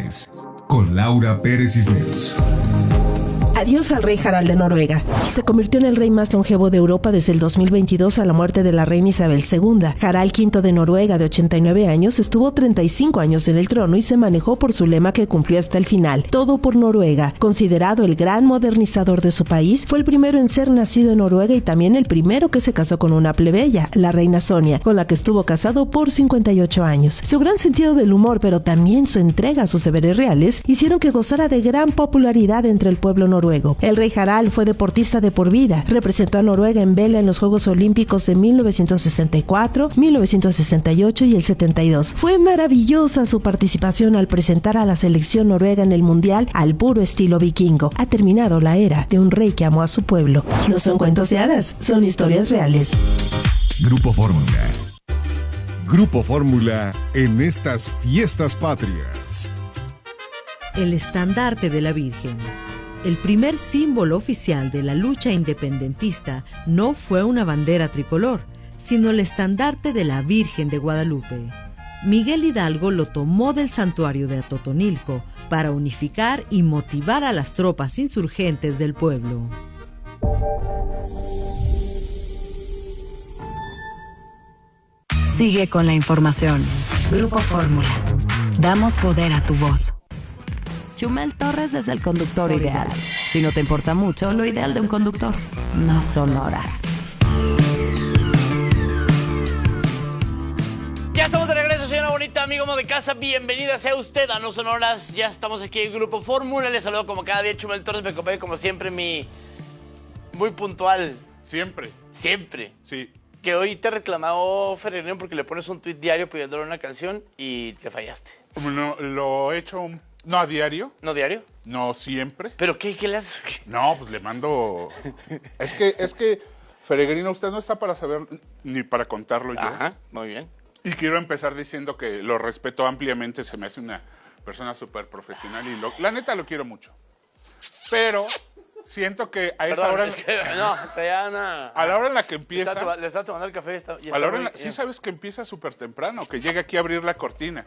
Viernes, con Laura Pérez Cisneros. Adiós al rey Harald de Noruega. Se convirtió en el rey más longevo de Europa desde el 2022 a la muerte de la reina Isabel II. Harald V de Noruega, de 89 años, estuvo 35 años en el trono y se manejó por su lema que cumplió hasta el final: todo por Noruega. Considerado el gran modernizador de su país, fue el primero en ser nacido en Noruega y también el primero que se casó con una plebeya, la reina Sonia, con la que estuvo casado por 58 años. Su gran sentido del humor, pero también su entrega a sus deberes reales, hicieron que gozara de gran popularidad entre el pueblo noruego. El rey Harald fue deportista de por vida. Representó a Noruega en vela en los Juegos Olímpicos de 1964, 1968 y el 72. Fue maravillosa su participación al presentar a la selección noruega en el Mundial al puro estilo vikingo. Ha terminado la era de un rey que amó a su pueblo. No son cuentos de hadas, son historias reales. Grupo Fórmula. Grupo Fórmula en estas fiestas patrias. El estandarte de la Virgen. El primer símbolo oficial de la lucha independentista no fue una bandera tricolor, sino el estandarte de la Virgen de Guadalupe. Miguel Hidalgo lo tomó del santuario de Atotonilco para unificar y motivar a las tropas insurgentes del pueblo. Sigue con la información. Grupo Fórmula. Damos poder a tu voz. Chumel Torres es el conductor ideal. Si no te importa mucho, lo ideal de un conductor no son horas. Ya estamos de regreso, señora bonita, amigo de casa. Bienvenida sea usted a No Son Horas. Ya estamos aquí en Grupo Fórmula. Les saludo como cada día, Chumel Torres. Me acompaña como siempre muy puntual. Siempre. Siempre. Sí. Que hoy te reclamó Ferrerín porque le pones un tuit diario pidiéndole una canción y te fallaste. No, lo he hecho, no a diario. ¿No diario? No siempre. ¿Pero qué le haces? No, pues le mando... Es que, Ferregrino, usted no está para saber ni para contarlo yo. Ajá, muy bien. Y quiero empezar diciendo que lo respeto ampliamente, se me hace una persona súper profesional y la neta lo quiero mucho. Pero siento que a esa hora... Es que, no, a la hora en la que empieza... Le está tomando el café. A la hora en la, sí sabes que empieza súper temprano, que llega aquí a abrir la cortina.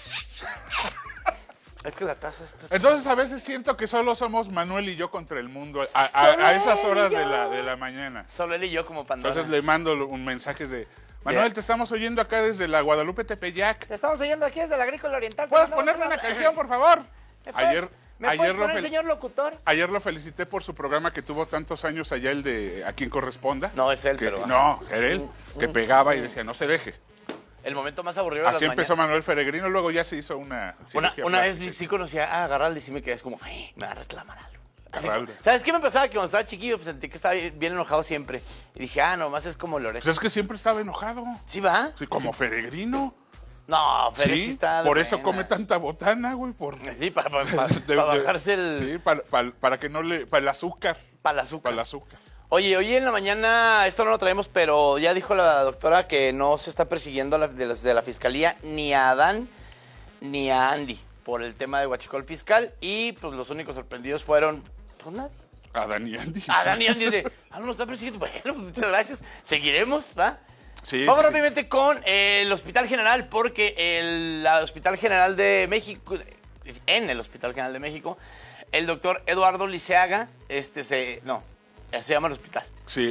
Es que la taza está... Entonces a veces siento que solo somos Manuel y yo contra el mundo a esas horas de la mañana. Solo él y yo como Pandora. Entonces le mando un mensaje de... Manuel, te estamos oyendo acá desde la Guadalupe Tepeyac. Te estamos oyendo aquí desde la Agrícola Oriental. ¿Puedes ponerme una canción, por favor? ¿Me puedes poner, señor locutor? Ayer lo felicité por su programa que tuvo tantos años allá, el de A Quien Corresponda. No, es él, pero... No, era él, que pegaba y decía, no se deje. El momento más aburrido de las Así empezó mañanas. Manuel Ferregrino, luego ya se hizo una vez sí conocía a Garralda y sí me quedé como, ay, me va a reclamar algo. Garralda. ¿Sabes qué me pasaba? Que cuando estaba chiquillo pues, sentí que estaba bien enojado siempre. Y dije, nomás es como Lorenzo. Pues es que siempre estaba enojado. ¿Sí va? Sí, como sí. Ferregrino. No, Ferregrino sí está por eso come tanta botana, güey. Sí, para bajarse el... Sí, para que no le... Para el azúcar. Para el azúcar. Para el azúcar. Oye, hoy en la mañana, esto no lo traemos, pero ya dijo la doctora que no se está persiguiendo de la fiscalía ni a Adán ni a Andy por el tema de huachicol fiscal y pues los únicos sorprendidos fueron, pues nadie. Adán y Andy. Adán y Andy dice, no lo está persiguiendo. Bueno, muchas gracias. Seguiremos, ¿va? Sí, Vamos sí. rápidamente con el Hospital General porque el Hospital General de México, en el Hospital General de México, el doctor Eduardo Liceaga, se llama el hospital. Sí.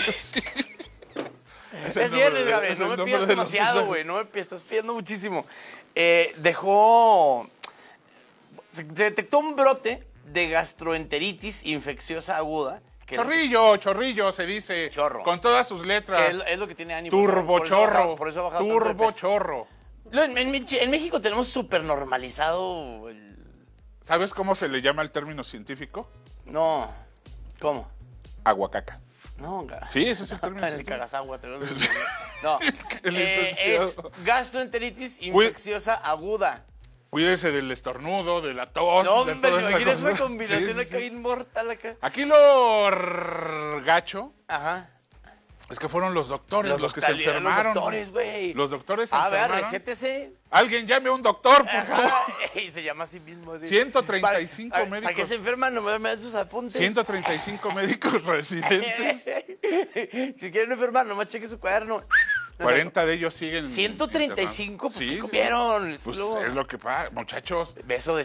Es viernes, Gabriel, no me pidas demasiado, güey, no me estás pidiendo muchísimo. Se detectó un brote de gastroenteritis infecciosa aguda. Chorrillo, se dice. Chorro. Con todas sus letras. Que es lo que tiene ánimo. Turbochorro. Por eso ha bajado tanto de peso. Turbochorro. En México tenemos súper normalizado el... ¿Sabes cómo se le llama el término científico? No. ¿Cómo? Aguacaca. No, sí, ese es el término. El cagasagua, te lo digo. No. Es gastroenteritis infecciosa aguda. Cuídese del estornudo, de la tos. No, hombre, imagínate esa combinación acá inmortal acá. Aquí lo gacho. Ajá. Es que fueron los doctores los que se enfermaron. Los doctores, güey. Los doctores se enfermaron. A ver, recétese. Alguien llame a un doctor, por favor. Y se llama a sí mismo. Así. 135 médicos. ¿Para qué se enferman? No me dan sus apuntes. 135 médicos residentes. Si quieren enfermar, nomás cheque su cuaderno. 40 de ellos siguen. 135, pues sí, ¿qué comieron? Pues es lo que pasa, muchachos. Beso de